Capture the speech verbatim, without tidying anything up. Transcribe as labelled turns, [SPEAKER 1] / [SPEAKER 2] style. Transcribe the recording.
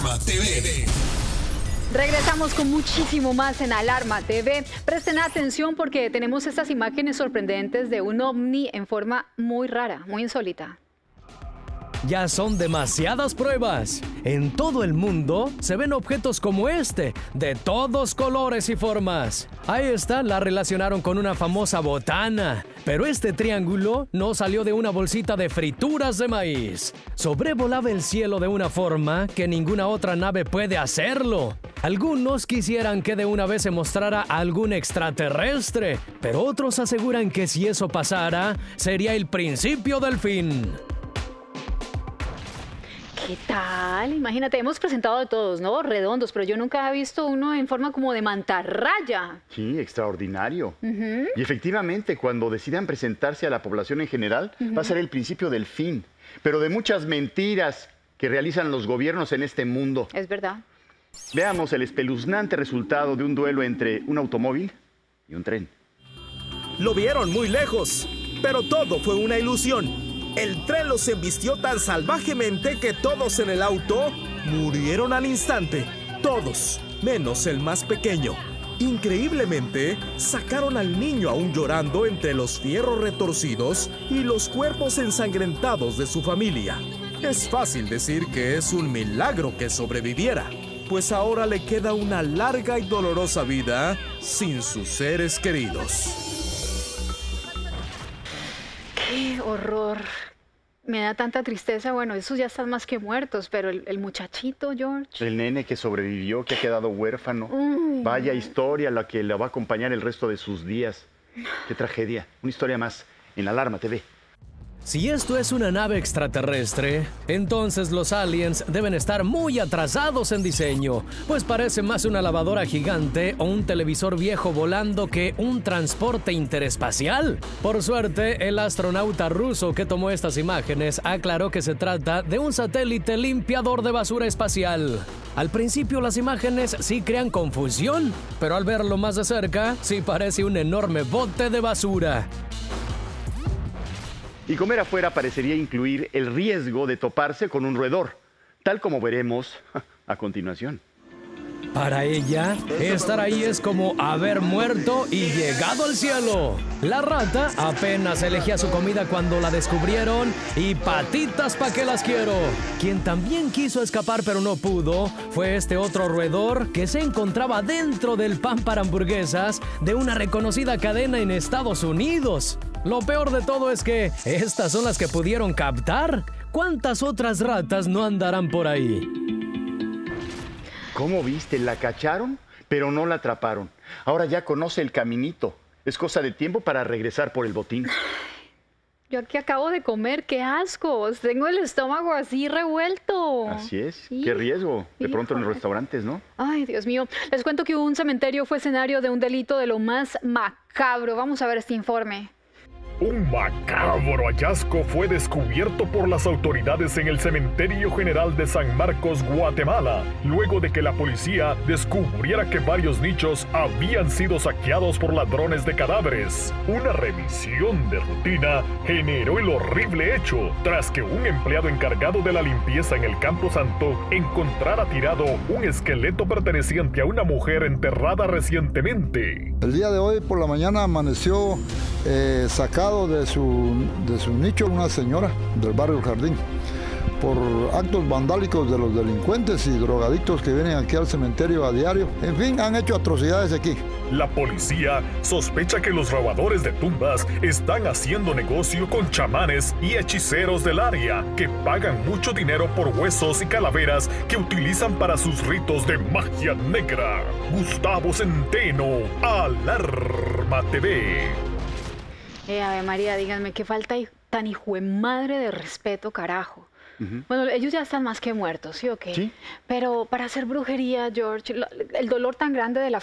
[SPEAKER 1] Alarma T V.
[SPEAKER 2] Regresamos con muchísimo más en Alarma T V. Presten atención porque tenemos estas imágenes sorprendentes de un ovni en forma muy rara, muy insólita.
[SPEAKER 3] Ya son demasiadas pruebas. En todo el mundo se ven objetos como este, de todos colores y formas. A esta la relacionaron con una famosa botana, pero este triángulo no salió de una bolsita de frituras de maíz. Sobrevolaba el cielo de una forma que ninguna otra nave puede hacerlo. Algunos quisieran que de una vez se mostrara algún extraterrestre, pero otros aseguran que si eso pasara, sería el principio del fin.
[SPEAKER 2] ¿Qué tal? Imagínate, hemos presentado de todos, ¿no? Redondos, pero yo nunca he visto uno en forma como de mantarraya.
[SPEAKER 4] Sí, extraordinario.
[SPEAKER 2] Uh-huh.
[SPEAKER 4] Y efectivamente, cuando decidan presentarse a la población en general, uh-huh. va a ser el principio del fin, pero de muchas mentiras que realizan los gobiernos en este mundo.
[SPEAKER 2] Es verdad.
[SPEAKER 4] Veamos el espeluznante resultado de un duelo entre un automóvil y un tren.
[SPEAKER 5] Lo vieron muy lejos, pero todo fue una ilusión. El tren los embistió tan salvajemente que todos en el auto murieron al instante. Todos, menos el más pequeño. Increíblemente, sacaron al niño aún llorando entre los fierros retorcidos y los cuerpos ensangrentados de su familia. Es fácil decir que es un milagro que sobreviviera, pues ahora le queda una larga y dolorosa vida sin sus seres queridos.
[SPEAKER 2] ¡Qué horror! Me da tanta tristeza. Bueno, esos ya están más que muertos, pero el, el muchachito, George.
[SPEAKER 4] El nene que sobrevivió, que ha quedado huérfano.
[SPEAKER 2] Uy.
[SPEAKER 4] Vaya historia la que le va a acompañar el resto de sus días. ¡Qué tragedia! Una historia más en Alarma T V.
[SPEAKER 3] Si esto es una nave extraterrestre, entonces los aliens deben estar muy atrasados en diseño, pues parece más una lavadora gigante o un televisor viejo volando que un transporte interespacial. Por suerte, el astronauta ruso que tomó estas imágenes aclaró que se trata de un satélite limpiador de basura espacial. Al principio las imágenes sí crean confusión, pero al verlo más de cerca, sí parece un enorme bote de basura.
[SPEAKER 4] Y comer afuera parecería incluir el riesgo de toparse con un roedor, tal como veremos a continuación.
[SPEAKER 3] Para ella, estar ahí es como haber muerto y llegado al cielo. La rata apenas elegía su comida cuando la descubrieron y patitas pa' que las quiero. Quien también quiso escapar pero no pudo fue este otro roedor que se encontraba dentro del pan para hamburguesas de una reconocida cadena en Estados Unidos. Lo peor de todo es que estas son las que pudieron captar. ¿Cuántas otras ratas no andarán por ahí?
[SPEAKER 4] ¿Cómo viste? La cacharon, pero no la atraparon. Ahora ya conoce el caminito. Es cosa de tiempo para regresar por el botín.
[SPEAKER 2] Yo aquí acabo de comer, qué asco. Tengo el estómago así revuelto.
[SPEAKER 4] Así es.
[SPEAKER 2] Sí.
[SPEAKER 4] Qué riesgo. De
[SPEAKER 2] Híjole.
[SPEAKER 4] pronto en los restaurantes, ¿no?
[SPEAKER 2] Ay, Dios mío. Les cuento que un cementerio fue escenario de un delito de lo más macabro. Vamos a ver este informe.
[SPEAKER 6] Un macabro hallazgo fue descubierto por las autoridades en el Cementerio General de San Marcos, Guatemala, luego de que la policía descubriera que varios nichos habían sido saqueados por ladrones de cadáveres. Una revisión de rutina generó el horrible hecho, tras que un empleado encargado de la limpieza en el Campo Santo encontrara tirado un esqueleto perteneciente a una mujer enterrada recientemente.
[SPEAKER 7] El día de hoy por la mañana amaneció eh, sacado de su, de su nicho una señora del barrio El Jardín por actos vandálicos de los delincuentes y drogadictos que vienen aquí al cementerio a diario. En fin, han hecho atrocidades aquí.
[SPEAKER 6] La policía sospecha que los robadores de tumbas están haciendo negocio con chamanes y hechiceros del área que pagan mucho dinero por huesos y calaveras que utilizan para sus ritos de magia negra. Gustavo Centeno, Alarma T V.
[SPEAKER 2] Eh, Ave María, díganme, qué falta tan hijo de madre de respeto, carajo. Uh-huh. Bueno, ellos ya están más que muertos, ¿sí o qué?
[SPEAKER 4] Sí.
[SPEAKER 2] Pero para hacer brujería, George, el dolor tan grande de la